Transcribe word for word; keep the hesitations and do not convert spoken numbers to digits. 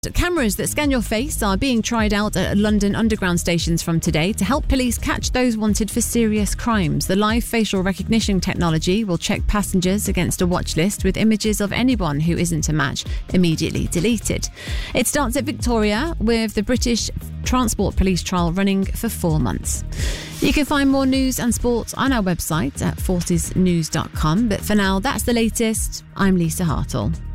Cameras that scan your face are being tried out at London Underground stations from today to help police catch those wanted for serious crimes. The live facial recognition technology will check passengers against a watch list with images of anyone who isn't a match immediately deleted. It starts at Victoria, with the British Transport Police trial running for four months. You can find more news and sport on our website at forces news dot com. But for now, that's the latest. I'm Lisa Hartle.